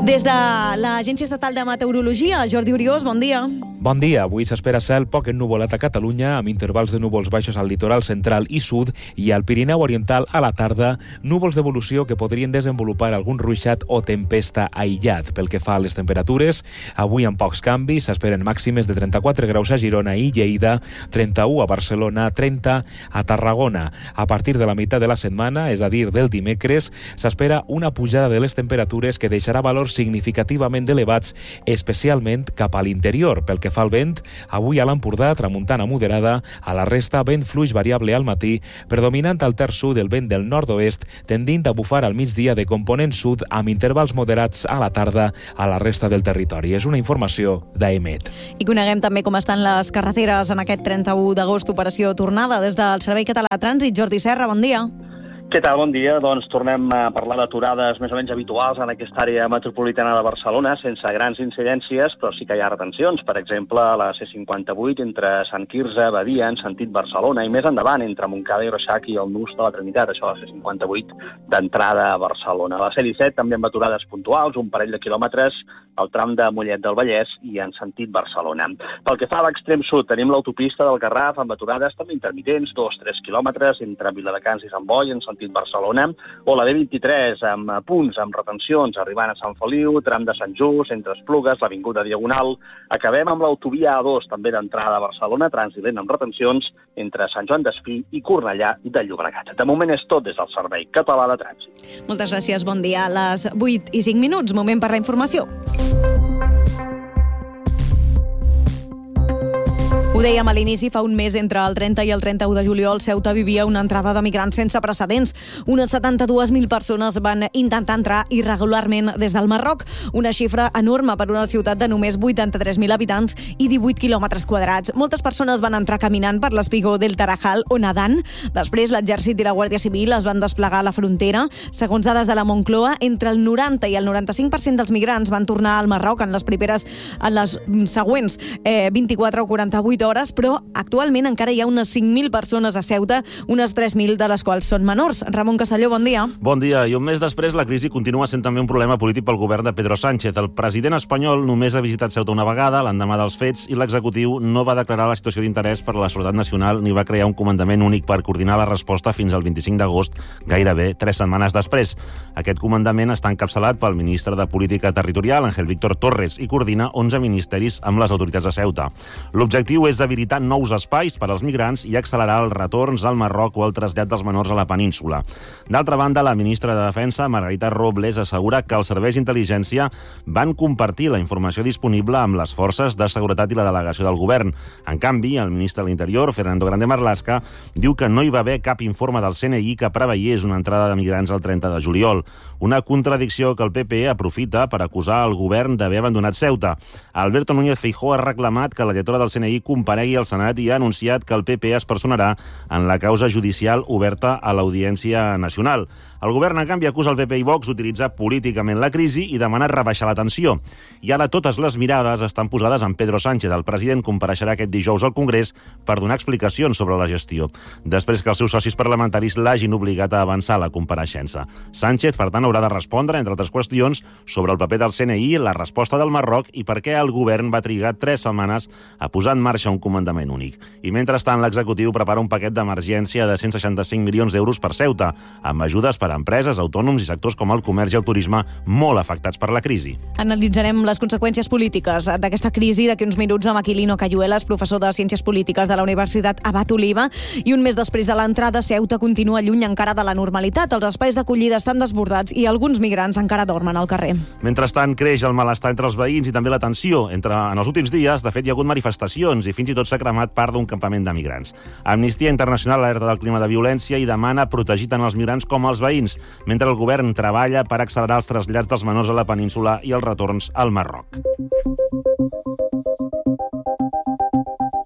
Des de l'Agència Estatal de Meteorologia, Jordi Oriós, bon dia. Bon dia. Avui s'espera cel poc ennuvolat a Catalunya, amb intervals de núvols baixos al litoral central i sud i al Pirineu Oriental a la tarda, núvols d'evolució que podrien desenvolupar algun ruixat o tempesta aïllat. Pel que fa a les temperatures, avui amb pocs canvis, s'esperen màximes de 34 graus a Girona i Lleida, 31 a Barcelona, 30 a Tarragona. A partir de la meitat de la setmana, és a dir, del dimecres, s'espera una pujada de les temperatures que deixarà valors significativament elevats, especialment cap a l'interior. Pel que fa al vent, avui a l'Empordà, tramuntana moderada, a la resta vent fluix variable al matí, predominant al terç sud el vent del nord-oest, tendint a bufar al migdia de component sud amb intervals moderats a la tarda a la resta del territori. És una informació d'AEMET. I coneguem també com estan les carreteres en aquest 31 d'agost, operació tornada des del Servei Català de Trànsit. Jordi Serra, bon dia. Què tal? Bon dia. Doncs tornem a parlar d'aturades més o menys habituals en aquesta àrea metropolitana de Barcelona, sense grans incidències, però sí que hi ha retencions. Per exemple, a la C58 entre Sant Quirze, Badia, en sentit Barcelona, i més endavant, entre Montcada i Reixac i el Nus de la Trinitat, això a la C58 d'entrada a Barcelona. A la C17 també amb aturades puntuals, un parell de quilòmetres al tram de Mollet del Vallès i en sentit Barcelona. Pel que fa a l'extrem sud, tenim l'autopista del Garraf amb aturades també intermitents, 2-3 quilòmetres entre Viladecans i Sant Boi, en sentit Barcelona, o la D23 amb punts, amb retencions, arribant a Sant Feliu, tram de Sant Just, entre Esplugues, l'Avinguda Diagonal. Acabem amb l'autovia A2, també d'entrada a Barcelona, trànsit lent amb retencions entre Sant Joan d'Espí i Cornellà de Llobregat. De moment és tot des del Servei Català de Trànsit. Moltes gràcies, bon dia. A les 8:05, moment per la informació. Ho dèiem a l'inici, fa un mes, entre el 30 i el 31 de juliol, Ceuta vivia una entrada de migrants sense precedents. Unes 72.000 persones van intentar entrar irregularment des del Marroc, una xifra enorme per una ciutat de només 83.000 habitants i 18 quilòmetres quadrats. Moltes persones van entrar caminant per l'espigó del Tarajal o nedant. Després, l'exèrcit i la Guàrdia Civil es van desplegar a la frontera. Segons dades de la Moncloa, entre el 90 i el 95% dels migrants van tornar al Marroc en les següents 24 o 48 hores, però actualment encara hi ha unes 5.000 persones a Ceuta, unes 3.000 de les quals són menors. Ramon Castelló, bon dia. Bon dia. I un mes després, la crisi continua sent també un problema polític pel govern de Pedro Sánchez. El president espanyol només ha visitat Ceuta una vegada, l'endemà dels fets, i l'executiu no va declarar la situació d'interès per la seguretat nacional ni va crear un comandament únic per coordinar la resposta fins al 25 d'agost, gairebé 3 setmanes després. Aquest comandament està encapçalat pel ministre de Política Territorial, Ángel Víctor Torres, i coordina 11 ministeris amb les autoritats de Ceuta. L'objectiu és habilitar nous espais per als migrants i accelerar els retorns al Marroc o el trasllat dels menors a la península. D'altra banda, la ministra de Defensa, Margarita Robles, assegura que els serveis d'intel·ligència van compartir la informació disponible amb les forces de seguretat i la delegació del govern. En canvi, el ministre de l'Interior, Fernando Grande Marlaska, diu que no hi va haver cap informe del CNI que preveiés una entrada de migrants el 30 de juliol. Una contradicció que el PP aprofita per acusar el govern d'haver abandonat Ceuta. Alberto Núñez Feijóo ha reclamat que la directora del CNI comparegui al Senat i ha anunciat que el PP es personarà en la causa judicial oberta a l'Audiència Nacional. El govern, en canvi, acusa el PP i Vox d'utilitzar políticament la crisi i demana rebaixar la tensió. I ara totes les mirades estan posades en Pedro Sánchez. El president compareixerà aquest dijous al Congrés per donar explicacions sobre la gestió, després que els seus socis parlamentaris l'hagin obligat a avançar la compareixença. Sánchez, per tant, haurà de respondre, entre altres qüestions, sobre el paper del CNI, la resposta del Marroc i per què el govern va trigar 3 setmanes a posar en marxa un comandament únic. I mentrestant, l'executiu prepara un paquet d'emergència de 165 milions d'euros per Ceuta, amb ajudes per a empreses, autònoms i sectors com el comerç i el turisme molt afectats per la crisi. Analitzarem les conseqüències polítiques d'aquesta crisi d'aquí uns minuts amb Aquilino Cayuelas, professor de Ciències Polítiques de la Universitat Abat Oliva. I un mes després de l'entrada, Ceuta continua lluny encara de la normalitat. Els espais d'acollida estan desbordats i alguns migrants encara dormen al carrer. Mentrestant, creix el malestar entre els veïns i també la tensió. En els últims dies, de fet, hi ha hagut manifestacions i fins i tot s'ha cremat part d'un campament de migrants. Amnistia Internacional alerta del clima de violència i demana protegir tant els migrants com els veïns, mentre el govern treballa per accelerar els trasllats dels menors a la península i els retorns al Marroc.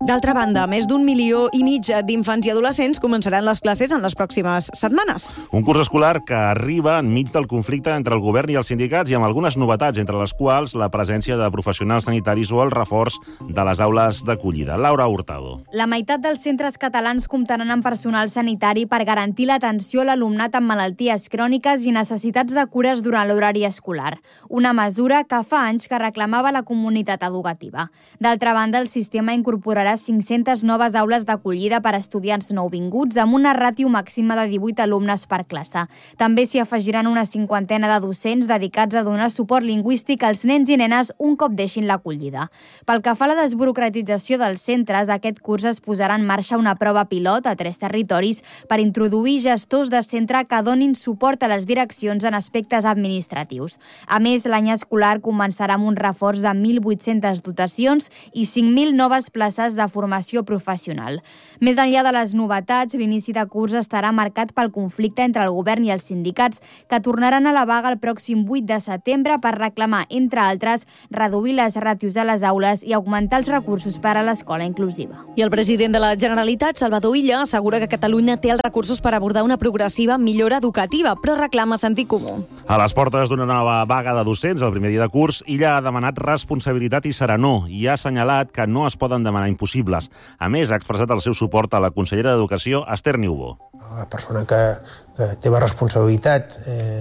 D'altra banda, més d'1,5 milió d'infants i adolescents començaran les classes en les pròximes setmanes. Un curs escolar que arriba enmig del conflicte entre el govern i els sindicats i amb algunes novetats, entre les quals la presència de professionals sanitaris o el reforç de les aules d'acollida. Laura Hurtado. La meitat dels centres catalans comptaran amb personal sanitari per garantir l'atenció a l'alumnat amb malalties cròniques i necessitats de cures durant l'horari escolar. Una mesura que fa anys que reclamava la comunitat educativa. D'altra banda, el sistema incorporarà 500 noves aules d'acollida per a estudiants nouvinguts amb una ràtio màxima de 18 alumnes per classe. També s'hi afegiran una 50 de docents dedicats a donar suport lingüístic als nens i nenes un cop deixin l'acollida. Pel que fa a la desburocratització dels centres, aquest curs es posarà en marxa una prova pilot a 3 territoris per introduir gestors de centre que donin suport a les direccions en aspectes administratius. A més, l'any escolar començarà amb un reforç de 1.800 dotacions i 5.000 noves places de formació professional. Més enllà de les novetats, l'inici de curs estarà marcat pel conflicte entre el govern i els sindicats, que tornaran a la vaga el pròxim 8 de setembre per reclamar, entre altres, reduir les ràtios a les aules i augmentar els recursos per a l'escola inclusiva. I el president de la Generalitat, Salvador Illa, assegura que Catalunya té els recursos per abordar una progressiva millora educativa, però reclama sentit comú. A les portes d'una nova vaga de docents el primer dia de curs, Illa ha demanat responsabilitat i serenor i ha assenyalat que no es poden demanar impossibles. A més, ha expressat el seu suport a la consellera d'Educació, Esther Niubó. La persona que té la responsabilitat,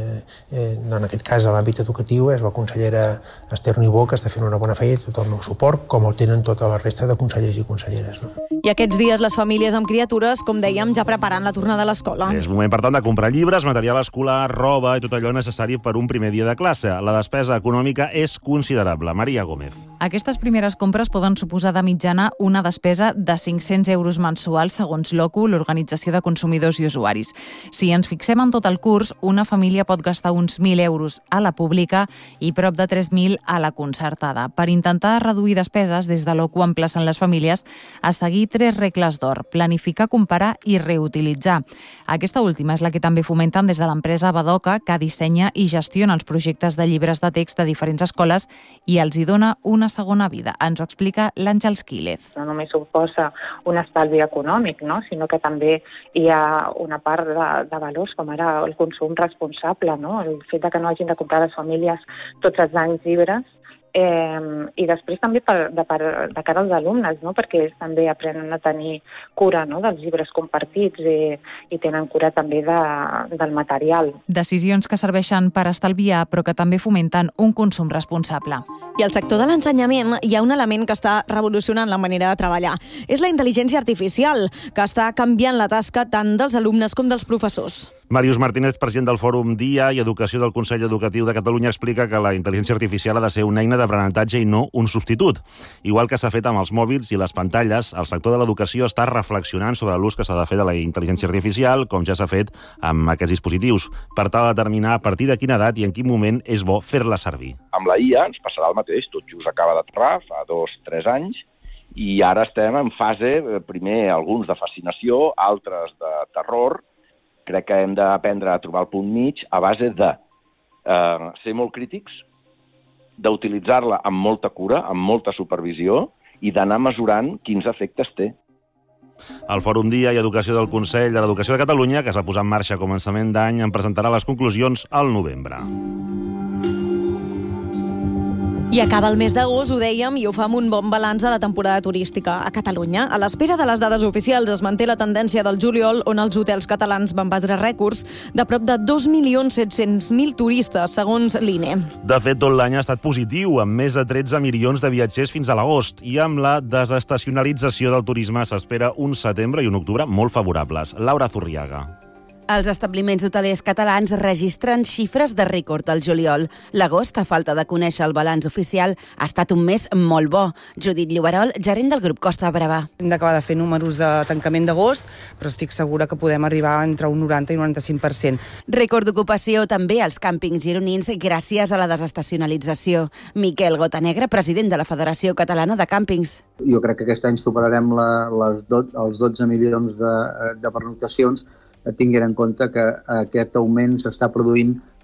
en aquest cas a l'àmbit educatiu, és la consellera Esther Niubó, que està fent una bona feina i tot el meu suport, com el tenen tota la resta de consellers i conselleres. No? I aquests dies les famílies amb criatures, com dèiem, ja preparant la tornada a l'escola. És moment, per tant, de comprar llibres, material escolar, roba i tot allò necessari per un primer dia de classe. La despesa econòmica és considerable. Maria Gómez. Aquestes primeres compres poden suposar de mitjana una despesa de 500 euros mensuals, segons l'OCU, l'Organització de Consumidors i Usuaris. Si ens fixem en tot el curs, una família pot gastar uns 1.000 euros a la pública i prop de 3.000 a la concertada. Per intentar reduir despeses, des de l'OCU emplacen les famílies a seguir 3 regles d'or: planificar, comparar i reutilitzar. Aquesta última és la que també fomenten des de l'empresa Badoca, que dissenya i gestiona els projectes de llibres de text de diferents escoles i els hi dona una segona vida. Ens ho explica l'Àngels Quílez. No només suposa un estalvi econòmic, no? Sinó que també hi ha una part de valors, com ara el consum responsable, no? El fet que no hagin de comprar les famílies tots els anys llibres, i després també de cara als alumnes, no? Perquè també aprenen a tenir cura, no? Dels llibres compartits i tenen cura també del material. Decisions que serveixen per estalviar, però que també fomenten un consum responsable. I al sector de l'ensenyament hi ha un element que està revolucionant la manera de treballar. És la intel·ligència artificial, que està canviant la tasca tant dels alumnes com dels professors. Màrius Martínez, president del Fòrum Dia i Educació del Consell Educatiu de Catalunya, explica que la intel·ligència artificial ha de ser una eina d'aprenentatge i no un substitut. Igual que s'ha fet amb els mòbils i les pantalles, el sector de l'educació està reflexionant sobre l'ús que s'ha de fer de la intel·ligència artificial, com ja s'ha fet amb aquests dispositius, per tal de determinar a partir de quina edat i en quin moment és bo fer-la servir. Amb la IA ens passarà el mateix, tot just acaba d'aterrar, fa 2-3 anys, i ara estem en fase, primer alguns de fascinació, altres de terror. Crec que hem d'aprendre a trobar el punt mig a base de ser molt crítics, d'utilitzar-la amb molta cura, amb molta supervisió i d'anar mesurant quins efectes té. El Fòrum Dia i Educació del Consell de l'Educació de Catalunya, que es va posar en marxa a començament d'any, en presentarà les conclusions al novembre. I acaba el mes d'agost, ho dèiem, i ho fa amb un bon balanç de la temporada turística a Catalunya. A l'espera de les dades oficials es manté la tendència del juliol, on els hotels catalans van batre rècords de prop de 2.700.000 turistes, segons l'INE. De fet, tot l'any ha estat positiu, amb més de 13 milions de viatgers fins a l'agost, i amb la desestacionalització del turisme s'espera un setembre i un octubre molt favorables. Laura Zurriaga. Els establiments hotelers catalans registren xifres de rècord al juliol. L'agost, a falta de conèixer el balanç oficial, ha estat un mes molt bo. Judit Lloberol, gerent del grup Costa Brava. Hem d'acabar de fer números de tancament d'agost, però estic segura que podem arribar entre un 90 i un 95%. Rècord d'ocupació també als càmpings gironins gràcies a la desestacionalització. Miquel Gotanegra, president de la Federació Catalana de Càmpings. Jo crec que aquest any superarem els 12 milions de pernoctacions, tinguent en compte que aquest augment s'està produint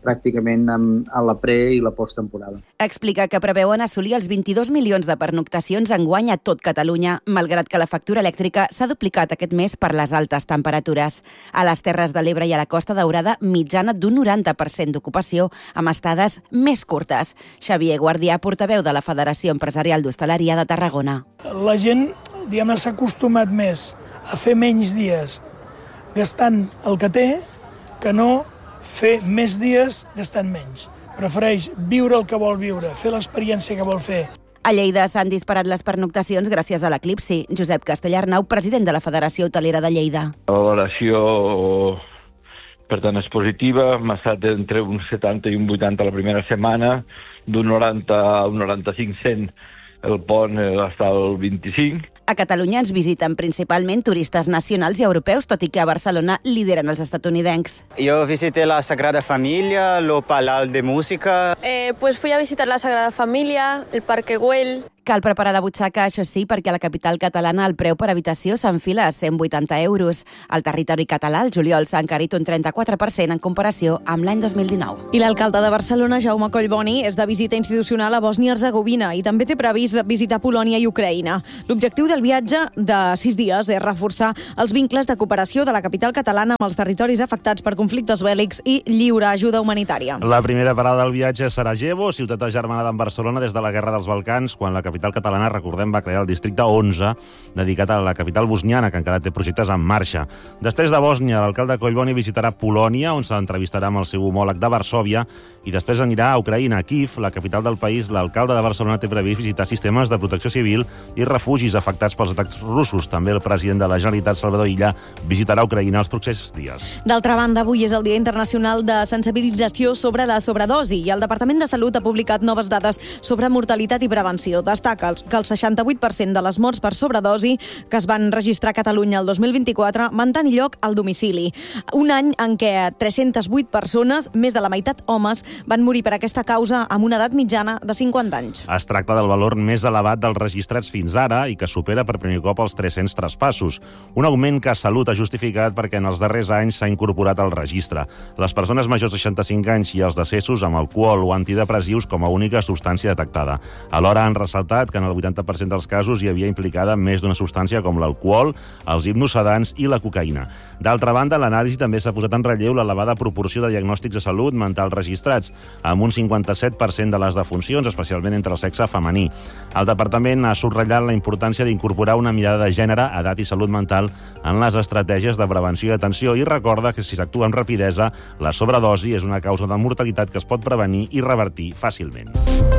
pràcticament a la pre- i la posttemporada. Explica que preveuen assolir els 22 milions de pernoctacions enguany a tot Catalunya, malgrat que la factura elèctrica s'ha duplicat aquest mes per les altes temperatures. A les Terres de l'Ebre i a la Costa Daurada, mitjana d'un 90% d'ocupació, amb estades més curtes. Xavier Guardià, portaveu de la Federació Empresarial d'Hostaleria de Tarragona. La gent, diguem-ne, s'ha acostumat més a fer menys dies gastant el que té que no fer més dies gastant menys. Prefereix viure el que vol viure, fer l'experiència que vol fer. A Lleida s'han disparat les pernoctacions gràcies a l'eclipsi. Josep Castellarnau, president de la Federació Hotelera de Lleida. La valoració, per tant, és positiva. Hem estat entre un 70 i un 80 la primera setmana, d'un 90 a un 95% el pont va estar al 25. A Catalunya ens visiten principalment turistes nacionals i europeus, tot i que a Barcelona lideren els estatunidencs. Yo visité la Sagrada Familia, el Palau de Música. Pues fui a visitar la Sagrada Familia, el Parque Güell. Cal preparar la butxaca, això sí, perquè a la capital catalana el preu per habitació s'enfila a 180 euros. Al territori català, el juliol s'ha encarit un 34% en comparació amb l'any 2019. I l'alcalde de Barcelona, Jaume Collboni, és de visita institucional a Bòsnia-Hercegovina i també té previst visitar Polònia i Ucraïna. L'objectiu del viatge de 6 dies és reforçar els vincles de cooperació de la capital catalana amb els territoris afectats per conflictes bèl·lics i lliurar ajuda humanitària. La primera parada del viatge és Sarajevo, ciutat agermanada amb Barcelona des de la Guerra dels Balcans, quan la capital catalana, recordem, va crear el districte 11, dedicat a la capital bosniana, que encara té projectes en marxa. Després de Bòsnia, l'alcalde Collboni visitarà Polònia, on s'entrevistarà amb el seu homòleg de Varsòvia, i després anirà a Ucraïna, a Kíev, la capital del país. L'alcalde de Barcelona té previst visitar sistemes de protecció civil i refugis afectats pels atacs russos. També el president de la Generalitat, Salvador Illa, visitarà Ucraïna els propers dies. D'altra banda, avui és el Dia Internacional de Sensibilització sobre la Sobredosi i el Departament de Salut ha publicat noves dades sobre mortalitat i prevenció. Destaca que el 68% de les morts per sobredosi que es van registrar a Catalunya el 2024 van tenir lloc al domicili. Un any en què 308 persones, més de la meitat homes, van morir per aquesta causa amb una edat mitjana de 50 anys. Es tracta del valor més elevat dels registrats fins ara i que supera per primer cop els 300 traspassos. Un augment que Salut ha justificat perquè en els darrers anys s'ha incorporat al registre. Les persones majors de 65 anys i els decessos amb alcohol o antidepressius com a única substància detectada. Alhora han ressaltat que en el 80% dels casos hi havia implicada més d'una substància com l'alcohol, els hipnosedants i la cocaïna. D'altra banda, l'anàlisi també s'ha posat en relleu l'elevada proporció de diagnòstics de salut mental registrats, amb un 57% de les defuncions, especialment entre el sexe femení. El departament ha subratllat la importància d'incorporar una mirada de gènere, edat i salut mental en les estratègies de prevenció i atenció i recorda que si s'actua amb rapidesa, la sobredosi és una causa de mortalitat que es pot prevenir i revertir fàcilment.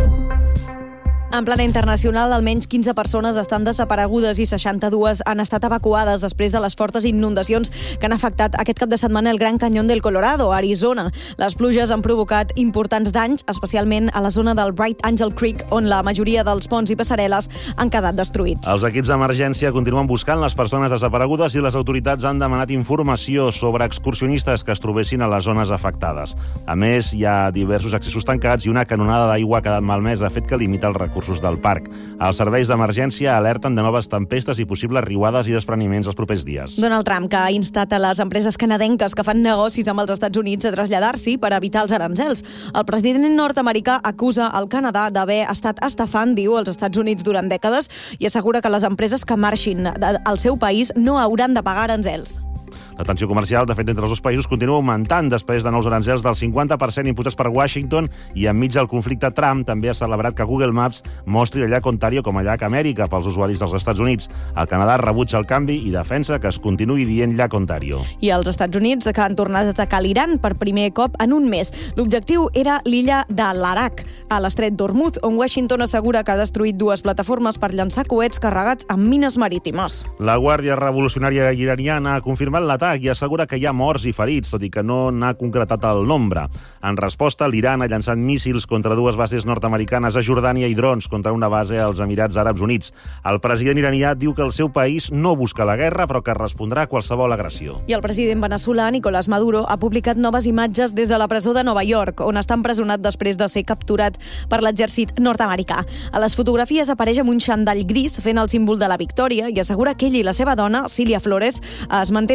En plana internacional, almenys 15 persones estan desaparegudes i 62 han estat evacuades després de les fortes inundacions que han afectat aquest cap de setmana el Gran Cañón del Colorado, a Arizona. Les pluges han provocat importants danys, especialment a la zona del Bright Angel Creek, on la majoria dels ponts i passarel·les han quedat destruïts. Els equips d'emergència continuen buscant les persones desaparegudes i les autoritats han demanat informació sobre excursionistes que es trobessin a les zones afectades. A més, hi ha diversos accessos tancats i una canonada d'aigua ha quedat malmesa, fet que limita els recursos del parc. Els serveis d'emergència alerten de noves tempestes i possibles riuades i despreniments els propers dies. Donald Trump, que ha instat a les empreses canadenques que fan negocis amb els Estats Units a traslladar-s'hi per evitar els aranzels. El president nord-americà acusa el Canadà d'haver estat estafant, diu, els Estats Units durant dècades i assegura que les empreses que marxin al seu país no hauran de pagar aranzels. La tensió comercial, de fet, entre els dos països continua augmentant després de nous aranzels del 50% imputats per Washington i enmig del conflicte Trump també ha celebrat que Google Maps mostri el llac Ontario com a llac Amèrica pels usuaris dels Estats Units. El Canadà rebutja el canvi i defensa que es continuï dient llac Ontario. I els Estats Units, que han tornat a atacar l'Iran per primer cop en un mes. L'objectiu era l'illa de l'Arak, a l'estret d'Hormuz, on Washington assegura que ha destruït 2 plataformes per llançar coets carregats amb mines marítimes. La Guàrdia Revolucionària Iraniana ha confirmat l'atac i assegura que hi ha morts i ferits, tot i que no n'ha concretat el nombre. En resposta, l'Iran ha llançat míssils contra 2 bases nord-americanes a Jordània i drons contra una base als Emirats Àrabs Units. El president iranià diu que el seu país no busca la guerra, però que respondrà a qualsevol agressió. I el president veneçolà, Nicolás Maduro, ha publicat noves imatges des de la presó de Nova York, on està empresonat després de ser capturat per l'exèrcit nord-americà. A les fotografies apareix amb un xandall gris fent el símbol de la victòria i assegura que ell i la seva dona, Cilia Flores, es mantenen ferms.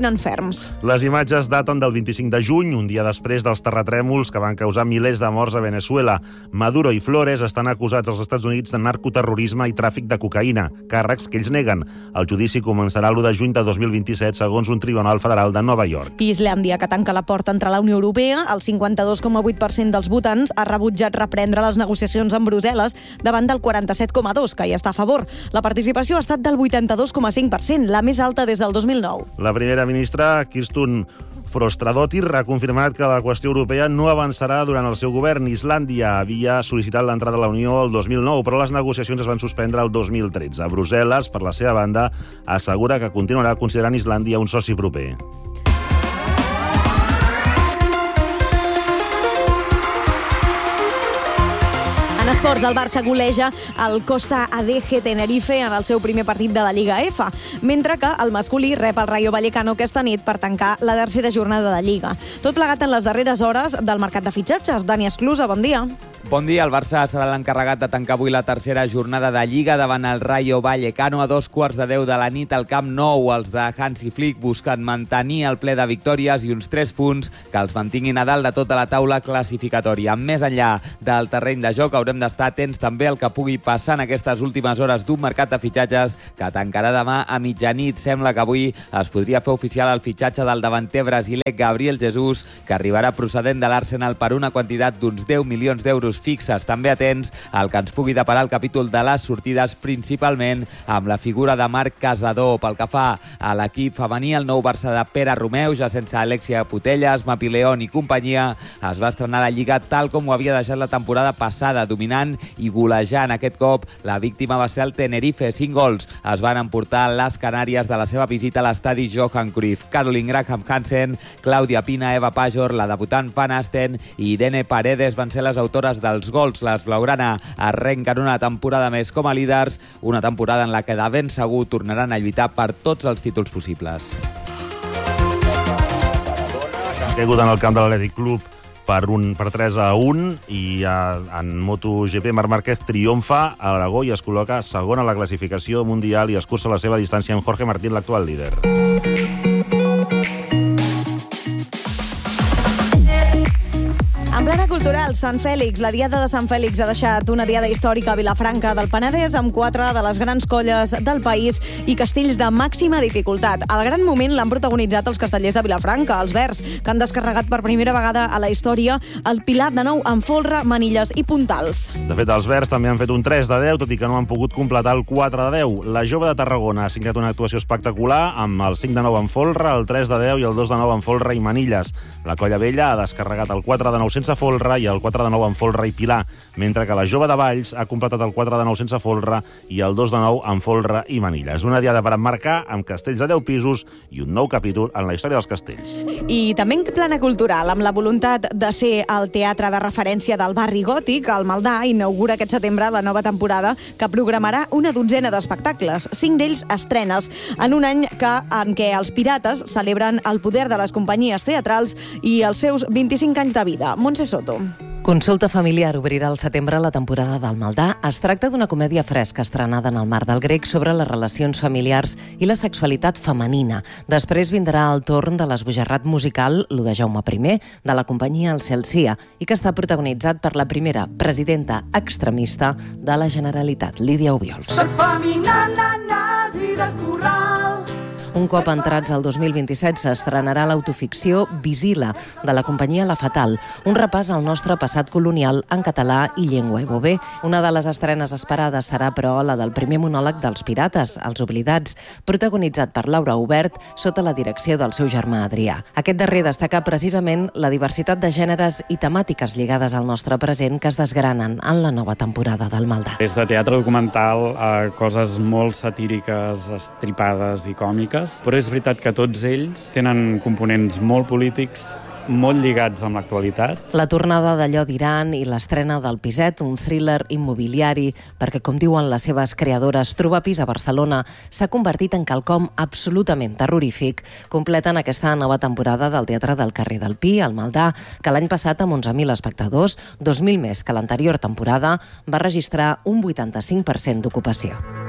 ferms. Les imatges daten del 25 de juny, un dia després dels terratrèmols que van causar milers de morts a Venezuela. Maduro i Flores estan acusats als Estats Units de narcoterrorisme i tràfic de cocaïna, càrrecs que ells neguen. El judici començarà l'1 de juny de 2027, segons un tribunal federal de Nova York. Islàndia, que tanca la porta entre la Unió Europea, el 52,8% dels votants ha rebutjat reprendre les negociacions amb Brussel·les davant del 47,2%, que hi està a favor. La participació ha estat del 82,5%, la més alta des del 2009. La primera ministra, Kirstun Frostradottir, ha confirmat que la qüestió europea no avançarà durant el seu govern. Islàndia havia sol·licitat l'entrada a la Unió el 2009, però les negociacions es van suspendre el 2013. Brussel·les, per la seva banda, assegura que continuarà considerant Islàndia un soci proper. En esports, el Barça goleja el Costa ADG Tenerife en el seu primer partit de la Lliga F, mentre que el masculí rep el Rayo Vallecano aquesta nit per tancar la tercera jornada de Lliga. Tot plegat en les darreres hores del mercat de fitxatges. Dani Esclusa, bon dia. Bon dia. El Barça serà l'encarregat de tancar avui la tercera jornada de Lliga davant el Rayo Vallecano a 2:15 de la nit al Camp Nou. Els de Hansi Flick busquen mantenir el ple de victòries i uns 3 punts que els mantinguin a dalt de tota la taula classificatòria. Més enllà del terreny de joc, haurem d'estar atents també al que pugui passar en aquestes últimes hores d'un mercat de fitxatges que tancarà demà a mitjanit. Sembla que avui es podria fer oficial el fitxatge del davanter brasiler Gabriel Jesús, que arribarà procedent de l'Arsenal per una quantitat d'uns 10 milions d'euros fixes. També atents al que ens pugui deparar el capítol de les sortides, principalment amb la figura de Marc Casador. Pel que fa a l'equip femení, el nou Barça de Pere Romeu, ja sense Alexia Putellas, Mapi León i companyia, es va estrenar la Lliga tal com ho havia deixat la temporada passada, dominant i golejant. Aquest cop la víctima va ser el Tenerife. 5 gols es van emportar les Canàries de la seva visita a l'estadi Johan Cruyff. Caroline Graham Hansen, Clàudia Pina, Eva Pajor, la debutant Van Asten i Irene Paredes van ser les autores dels gols. Les blaugrana arrenquen una temporada més com a líders, una temporada en la que de ben segur tornaran a lluitar per tots els títols possibles. Han caigut en el camp de l'Atlètic Club per 3-1 i en MotoGP Marc Márquez triomfa a Aragó i es col·loca segon a la classificació mundial i escurça la seva distància amb Jorge Martín, l'actual líder. En plana cultural, Sant Fèlix. La Diada de Sant Fèlix ha deixat una diada històrica a Vilafranca del Penedès amb 4 de les grans colles del país i castells de màxima dificultat. El gran moment l'han protagonitzat els castellers de Vilafranca, els Verds, que han descarregat per primera vegada a la història el Pilar de nou amb folre, manilles i puntals. De fet, els Verds també han fet un 3 de 10, tot i que no han pogut completar el 4 de 10. La Jove de Tarragona ha signat una actuació espectacular amb el 5 de 9 en folre, el 3 de 10 i el 2 de 9 en folre i manilles. La Colla Vella ha descarregat el 4 de 9 sense folre i el 4 de 9 en folre i pilar, mentre que la Jove de Valls ha completat el 4 de 9 sense folre i el 2 de 9 en folre i manilles. Una diada per emmarcar amb castells de 10 pisos i un nou capítol en la història dels castells. I també en plana cultural, amb la voluntat de ser el teatre de referència del barri gòtic, el Maldà inaugura aquest setembre la nova temporada que programarà una dotzena d'espectacles, 5 d'ells estrenes, en un any en què els Pirates celebren el poder de les companyies teatrals i els seus 25 anys de vida. Montse Soto. Consulta familiar obrirà al setembre la temporada del Maldà. Es tracta d'una comèdia fresca estrenada en el Mar del Grec sobre les relacions familiars i la sexualitat femenina. Després vindrà el torn de l'esbojarrat musical, lo de Jaume I, de la companyia El Celsia, i que està protagonitzat per la primera presidenta extremista de la Generalitat, Lídia Obiols. Un cop entrats al 2027 s'estrenarà l'autoficció Visila, de la companyia La Fatal, un repàs al nostre passat colonial en català i llengua ebové. Una de les estrenes esperades serà, però, la del primer monòleg dels Pirates, Els Oblidats, protagonitzat per Laura Obert sota la direcció del seu germà Adrià. Aquest darrer destaca precisament la diversitat de gèneres i temàtiques lligades al nostre present que es desgranen en la nova temporada del Maldà. Des de teatre documental a coses molt satíriques, estripades i còmiques, però és veritat que tots ells tenen components molt polítics, molt lligats amb l'actualitat. La tornada d'Allò d'Iran i l'estrena del Piset, un thriller immobiliari, perquè, com diuen les seves creadores, trobar pis a Barcelona s'ha convertit en quelcom absolutament terrorífic, completen aquesta nova temporada del Teatre del Carrer del Pi, al Maldà, que l'any passat amb 11.000 espectadors, 2.000 més que l'anterior temporada, va registrar un 85% d'ocupació.